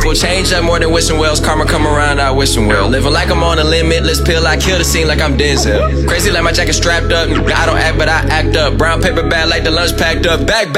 Will change up more than wishing wells. Karma come around, I wishing well. Living like I'm on a limitless pill. I kill the scene like I'm Denzel. Crazy like my jacket strapped up. I don't act, but I act up. Brown paper bag like the lunch packed up. Back.